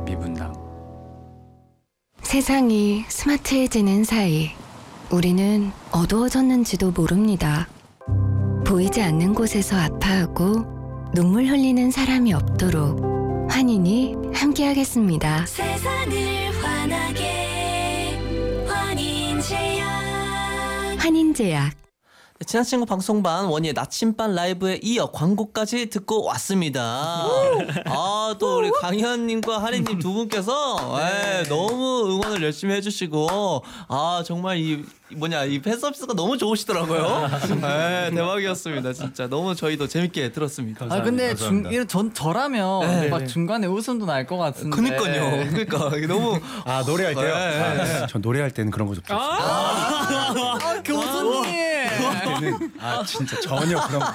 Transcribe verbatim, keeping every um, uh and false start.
미분당. 세상이 스마트해지는 사이 우리는 어두워졌는지도 모릅니다. 보이지 않는 곳에서 아파하고 눈물 흘리는 사람이 없도록 환인이 함께하겠습니다. 세상을 환하게 환인제약. 환인제약. 친한 친구 방송반 원희의 나침반 라이브에 이어 광고까지 듣고 왔습니다. 아, 또 우리 강현님과 하리님 두 분께서 네. 네, 너무 응원을 열심히 해주시고 아 정말 이 뭐냐 이 팬 서비스가 너무 좋으시더라고요. 네, 대박이었습니다. 진짜 너무 저희도 재밌게 들었습니다. 아 근데 중, 이런 전 저라면 네. 막 중간에 웃음도 날 것 같은데. 그니까요. 그니까 이게 너무 아 노래할 때요? 네. 아, 저 노래할 때는 그런 거 좀 없어요. 아, 교수님. 때는 아 진짜 전혀 그런 거